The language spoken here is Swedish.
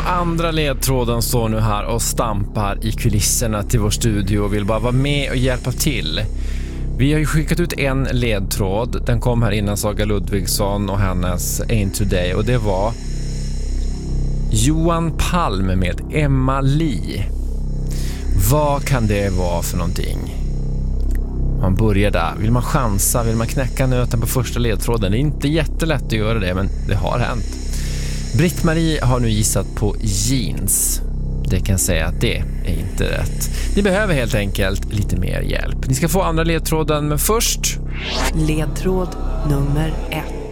Och andra ledtråden står nu här och stampar i kulisserna till vår studio och vill bara vara med och hjälpa till. Vi har ju skickat ut en ledtråd. Den kom här innan Saga Ludvigsson och hennes Ain't Today. Och det var Johan Palm med Emma Lee. Vad kan det vara för någonting? Man börjar där. Vill man chansa? Vill man knäcka nöten på första ledtråden? Det är inte jättelätt att göra det, men det har hänt. Britt-Marie har nu gissat på jeans. Det kan säga att det är inte rätt. Ni behöver helt enkelt lite mer hjälp. Ni ska få andra ledtråden, men först... Ledtråd nummer 1.